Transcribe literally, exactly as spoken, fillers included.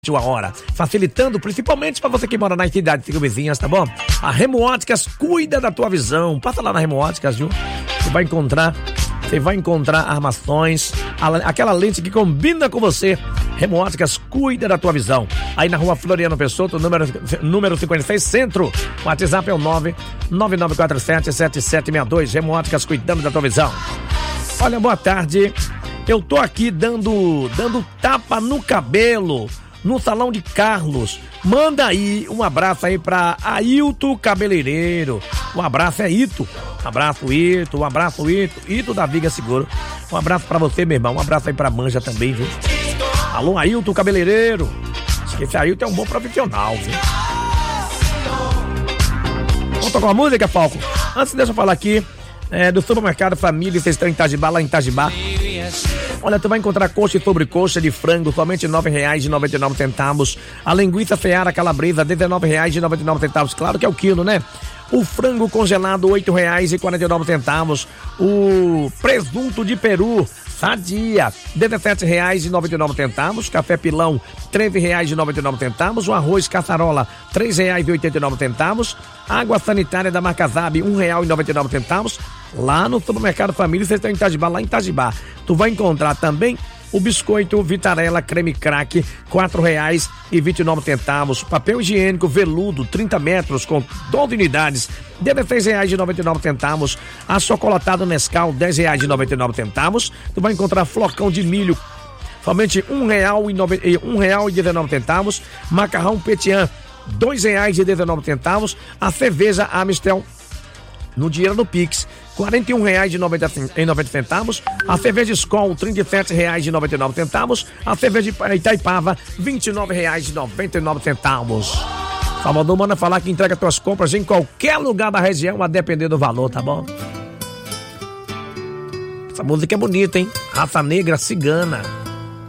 uma hora, facilitando principalmente para você que mora na cidade de cinco vizinhas, tá bom? A Remo Óticas cuida da tua visão. Passa lá na Remo Óticas, viu? Você vai encontrar, você vai encontrar armações, a, aquela lente que combina com você. Remo Óticas cuida da tua visão. Aí na Rua Floriano Peixoto, número, número cinquenta e seis, Centro. O WhatsApp é o nove nove nove quatro sete sete sete seis dois. Remo Óticas cuidando da tua visão. Olha, boa tarde. Eu tô aqui dando, dando tapa no cabelo no Salão de Carlos. Manda aí um abraço aí pra Ailton Cabeleireiro. Um abraço é Ito. Um abraço, Ito. Um abraço, Ito. Ito da Viga Seguro. Um abraço pra você, meu irmão. Um abraço aí pra Manja também, viu? Alô, Ailton Cabeleireiro. Acho que esse Ailton é um bom profissional, viu? Vamos tocar uma música, Falco? Antes, deixa eu falar aqui é, do Supermercado Família. Vocês estão em Itajibá, lá em Itajibá. Olha, tu vai encontrar coxa e sobrecoxa de frango, somente nove reais e noventa e nove centavos. A linguiça Seara Calabresa, dezenove reais e noventa e nove centavos. Claro que é o quilo, né? O frango congelado, oito reais e quarenta e nove centavos. O presunto de peru, Sadia, dezessete reais e noventa e nove centavos. Café pilão, treze reais e noventa e nove centavos. O arroz caçarola, três reais e oitenta e nove centavos. Água sanitária da marca Zab, um real e noventa e nove centavos. Lá no Supermercado Família, vocês estão em Itajibá, lá em Itajibá. Tu vai encontrar também o biscoito Vitarella Creme Crack, quatro reais e vinte e nove centavos. Papel higiênico veludo, trinta metros, com doze unidades, dezesseis reais e noventa e nove centavos. Achocolatado Nescau, dez reais e noventa e nove centavos. Tu vai encontrar flocão de milho, somente um real e um real e dezenove centavos. Macarrão Petian, dois reais e dezenove centavos. A cerveja Amistel no dinheiro do Pix, quarenta e um reais e noventa centavos. A cerveja Skol, trinta e sete reais e noventa e nove centavos. A cerveja Itaipava, vinte e nove reais e noventa e nove centavos. Salvador manda falar que entrega tuas compras em qualquer lugar da região, a depender do valor, tá bom? Essa música é bonita, hein? Raça Negra Cigana.